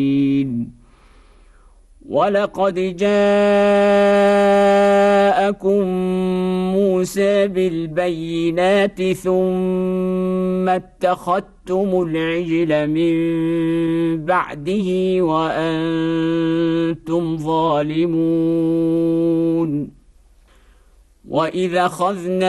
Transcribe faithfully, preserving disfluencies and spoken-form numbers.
ولقد جاءكم موسى بالبينات ثم اتخذتم العجل من بعده وأنتم ظالمون وإذا أخذنا